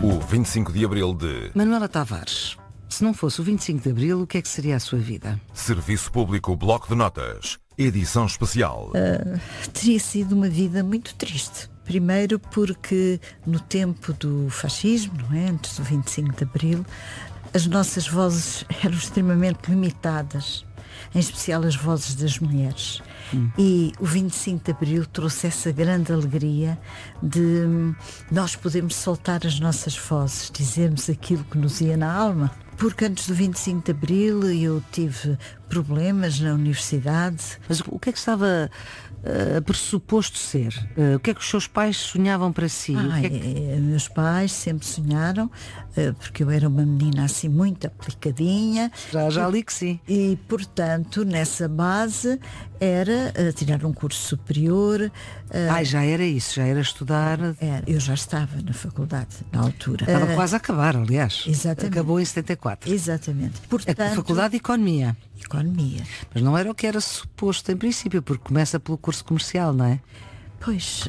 O 25 de Abril de Manuela Tavares. Se não fosse o 25 de Abril, o que é que seria a sua vida? Serviço Público Bloco de Notas, edição especial. Teria sido uma vida muito triste. Primeiro porque no tempo do fascismo, não é? Antes do 25 de Abril, as nossas vozes eram extremamente limitadas, em especial as vozes das mulheres. E o 25 de Abril trouxe essa grande alegria de nós podermos soltar as nossas vozes, dizermos aquilo que nos ia na alma. Porque antes do 25 de Abril eu tive problemas na universidade. Mas o que é que estava pressuposto ser? O que é que os seus pais sonhavam para si? Meus pais sempre sonharam, porque eu era uma menina assim muito aplicadinha. Já li que sim. E, portanto, nessa base era tirar um curso superior. Já era isso, já era estudar. Eu já estava na faculdade na altura. Estava quase a acabar, aliás. Exatamente. Acabou em 74. Exatamente. Portanto, a Faculdade de Economia. Economia. Mas não era o que era suposto em princípio, porque começa pelo curso comercial, não é? Pois,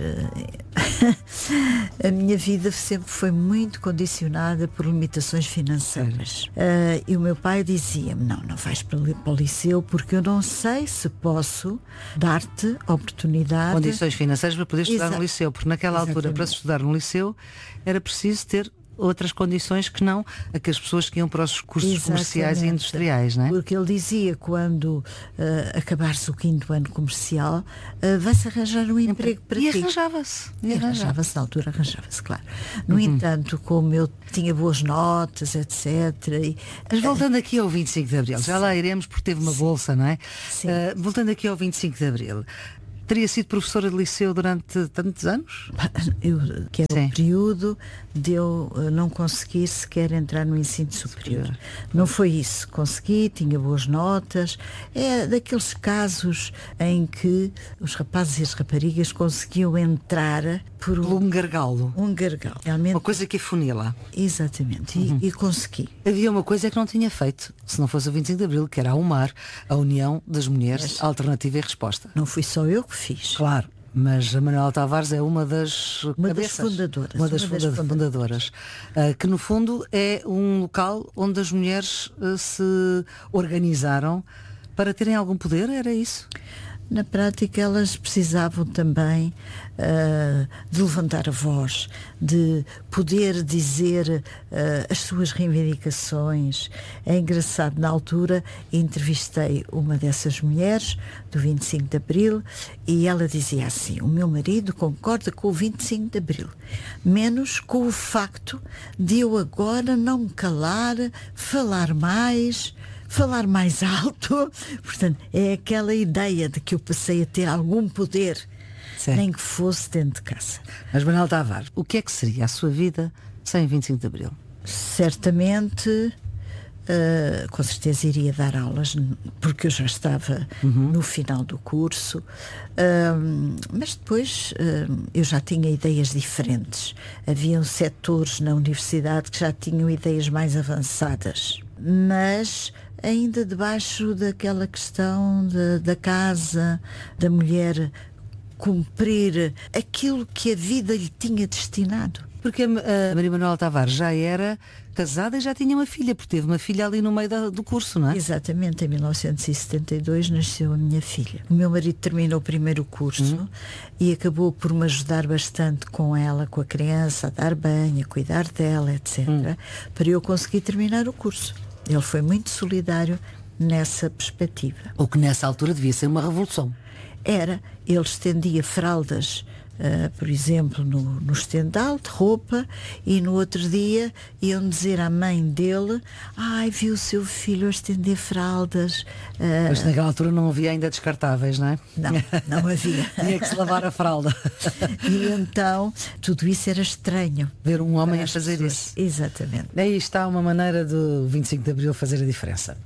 a minha vida sempre foi muito condicionada por limitações financeiras. E o meu pai dizia-me, não vais para o liceu porque eu não sei se posso dar-te oportunidade. Condições financeiras para poder estudar no liceu, porque naquela altura, para se estudar no liceu, era preciso ter outras condições que não a que as pessoas que iam para os cursos comerciais e industriais, não é? Porque ele dizia, quando acabares o 5º ano comercial, vai-se arranjar um emprego para ti. E arranjava-se. Na altura arranjava-se, claro. No entanto, como eu tinha boas notas, etc. Mas voltando aqui ao 25 de Abril, já lá iremos porque teve uma bolsa, não é? Sim. Voltando aqui ao 25 de Abril, teria sido professora de liceu durante tantos anos? Que era o período de eu não conseguir sequer entrar no ensino superior. Não foi isso. Consegui, tinha boas notas. É daqueles casos em que os rapazes e as raparigas conseguiam entrar por um gargalo. Um gargalo. Realmente, uma coisa que afunila. Exatamente. E consegui. Havia uma coisa que não tinha feito, se não fosse o 25 de Abril, que era a UMAR, a União das Mulheres Alternativa e Resposta. Não fui só eu que fiz. Claro, mas a Manuela Tavares é uma das fundadoras. Uma das fundadoras. Que no fundo é um local onde as mulheres se organizaram para terem algum poder, era isso? Na prática elas precisavam também de levantar a voz, de poder dizer as suas reivindicações. É engraçado, na altura entrevistei uma dessas mulheres do 25 de Abril e ela dizia assim: o meu marido concorda com o 25 de Abril, menos com o facto de eu agora não me calar, falar mais alto. Portanto, é aquela ideia de que eu passei a ter algum poder, nem que fosse dentro de casa. Mas Manuela Tavares, o que é que seria a sua vida sem 25 de Abril? Certamente, com certeza iria dar aulas, porque eu já estava no final do curso, mas depois eu já tinha ideias diferentes. Haviam setores na universidade que já tinham ideias mais avançadas, mas ainda debaixo daquela questão da casa, da mulher cumprir aquilo que a vida lhe tinha destinado. Porque a Maria Manuela Tavares já era casada e já tinha uma filha, porque teve uma filha ali no meio do curso, não é? Exatamente, em 1972 nasceu a minha filha. O meu marido terminou o primeiro curso e acabou por me ajudar bastante com ela, com a criança, a dar banho, a cuidar dela, etc., para eu conseguir terminar o curso. Ele foi muito solidário nessa perspectiva. O que nessa altura devia ser uma revolução. Ele estendia fraldas, por exemplo, no estendal de roupa, e no outro dia iam dizer à mãe dele: viu o seu filho a estender fraldas. Mas naquela altura não havia ainda descartáveis, não é? Não havia. Tinha que se lavar a fralda. E então tudo isso era estranho. Ver um homem a fazer isso. Exatamente. Aí está uma maneira do 25 de Abril fazer a diferença.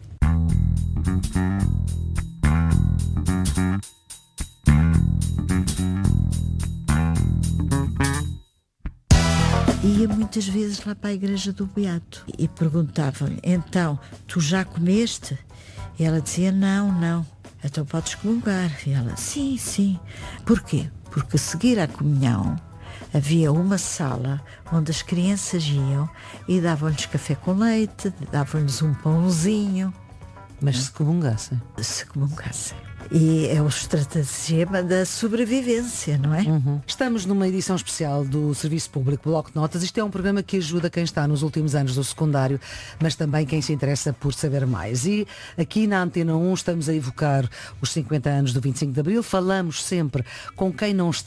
Ia muitas vezes lá para a igreja do Beato e perguntavam-lhe: então, tu já comeste? E ela dizia: não. Então podes comungar. E ela: sim. Porquê? Porque seguir à comunhão havia uma sala onde as crianças iam e davam-lhes café com leite, davam-lhes um pãozinho. Mas se comungassem. Se comungassem. E é o estratagema da sobrevivência, não é? Estamos numa edição especial do Serviço Público Bloco de Notas. Isto é um programa que ajuda quem está nos últimos anos do secundário, mas também quem se interessa por saber mais. E aqui na Antena 1 estamos a evocar os 50 anos do 25 de Abril. Falamos sempre com quem não está